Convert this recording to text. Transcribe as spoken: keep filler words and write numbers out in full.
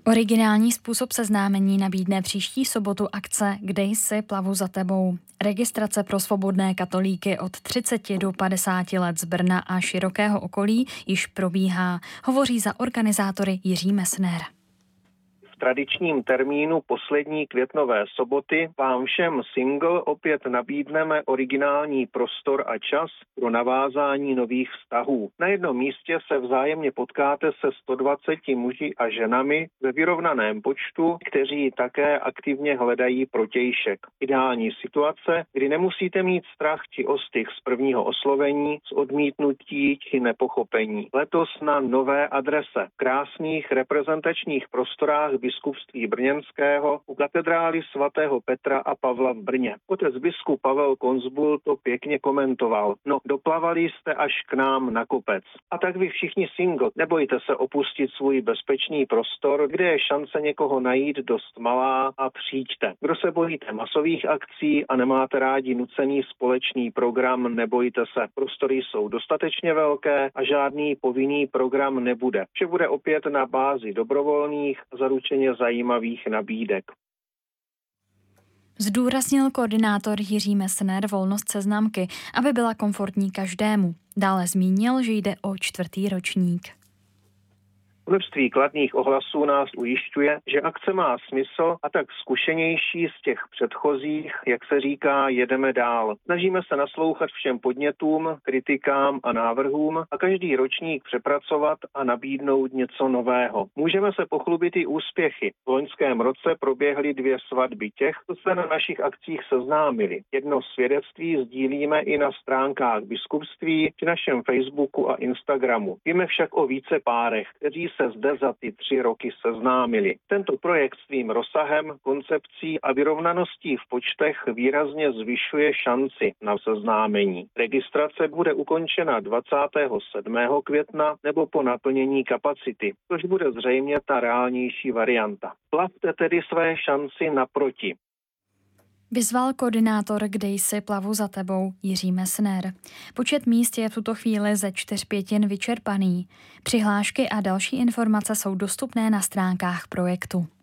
Originální způsob seznámení nabídne příští sobotu akce Kde jsi, plavu za tebou. Registrace pro svobodné katolíky od třiceti do padesáti let z Brna a širokého okolí již probíhá, hovoří za organizátory Jiří Messner. V tradičním termínu poslední květnové soboty vám všem single opět nabídneme originální prostor a čas pro navázání nových vztahů. Na jednom místě se vzájemně potkáte se sto dvaceti muži a ženami ve vyrovnaném počtu, kteří také aktivně hledají protějšek. Ideální situace, kdy nemusíte mít strach či ostych z prvního oslovení, z odmítnutí či nepochopení. Letos na nové adrese, krásných reprezentačních prostorách biskupství brněnského u katedrály svatého Petra a Pavla v Brně. Otec biskup Pavel Konzbul to pěkně komentoval. No, doplavali jste až k nám na kopec. A tak vy všichni single, nebojte se opustit svůj bezpečný prostor, kde je šance někoho najít dost malá, a přijďte. Kdo se bojíte masových akcí a nemáte rádi nucený společný program, nebojte se. Prostory jsou dostatečně velké a žádný povinný program nebude. Vše bude opět na bázi dobrovolných, zaručeně zajímavých nabídek. Zdůraznil koordinátor Jiří Messner volnost seznamky, aby byla komfortní každému. Dále zmínil, že jde o čtvrtý ročník. Množství kladných ohlasů nás ujišťuje, že akce má smysl, a tak zkušenější z těch předchozích, jak se říká, jedeme dál. Snažíme se naslouchat všem podnětům, kritikám a návrhům a každý ročník přepracovat a nabídnout něco nového. Můžeme se pochlubit i úspěchy. V loňském roce proběhly dvě svatby těch, co se na našich akcích seznámili. Jedno svědectví sdílíme i na stránkách biskupství či našem Facebooku a Instagramu. Víme však o více párech, kteří se zde za ty tři roky seznámili. Tento projekt svým rozsahem, koncepcí a vyrovnaností v počtech výrazně zvyšuje šanci na seznámení. Registrace bude ukončena dvacátého sedmého května nebo po naplnění kapacity, což bude zřejmě ta reálnější varianta. Plavte tedy své šanci naproti. Vyzval koordinátor Kde jsi, plavu za tebou Jiří Messner. Počet míst je v tuto chvíli ze čtyř pětin vyčerpaný. Přihlášky a další informace jsou dostupné na stránkách projektu.